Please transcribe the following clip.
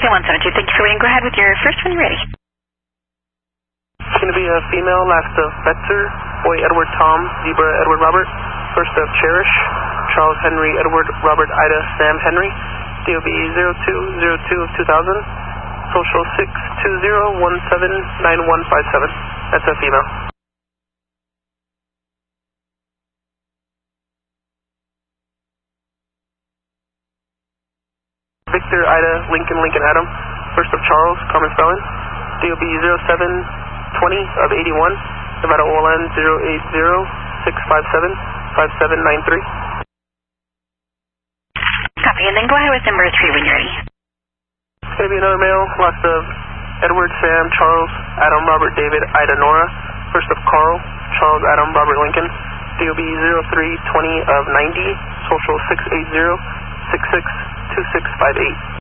Okay, 172. Thank you for waiting. Go ahead with your first when you're ready. It's going to be a female, last of Betzer, boy Edward Tom, zebra Edward Robert, first of Cherish, Charles Henry Edward Robert Ida Sam Henry, DOB 0202 of 2000, social 620179157. That's a female. Victor Ida Lincoln Lincoln Adam, first of Charles, common spelling, DOB 0720 of 81, Nevada OLN 080-657-5793. Copy, and then go ahead with number 3 when you're ready. It's going to be another male, last of Edward Sam Charles Adam Robert David Ida Nora, first of Carl Charles Adam Robert Lincoln, DOB 0320 of 90, social 680-662658.